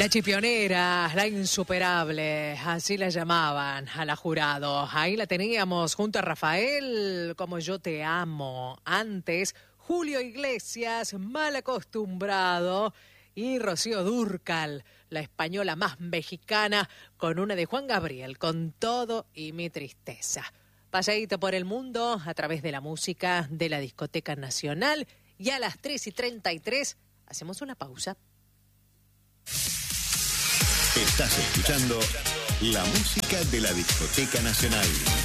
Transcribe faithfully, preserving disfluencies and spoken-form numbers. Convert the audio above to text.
La chipionera, la insuperable, así la llamaban a la Jurado. Ahí la teníamos junto a Rafael, Como yo te amo. Antes, Julio Iglesias, Mal acostumbrado. Y Rocío Dúrcal, la española más mexicana, con una de Juan Gabriel, Con todo y mi tristeza. Paseíto por el mundo a través de la música de la Discoteca Nacional. Y a las tres y treinta y tres hacemos una pausa. Estás escuchando la música de la Discoteca Nacional.